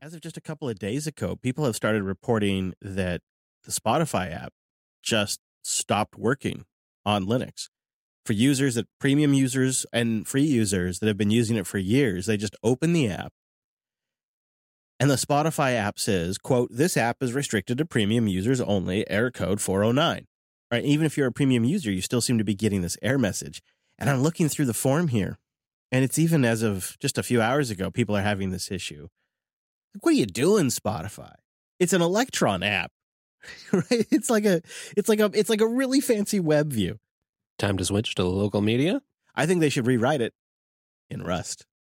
As of just a couple of days ago, people have started reporting that the Spotify app just stopped working on Linux. For users, that premium users and free users that have been using it for years, they just open the app and the Spotify app says, quote, "This app is restricted to premium users only, error code 409. All right, even if you're a premium user, you still seem to be getting this error message. And I'm looking through the forum here, and it's even as of just a few hours ago, people are having this issue. Like, what are you doing, Spotify? It's an Electron app, right? It's like a really fancy web view. Time to switch to local media? I think they should rewrite it in Rust.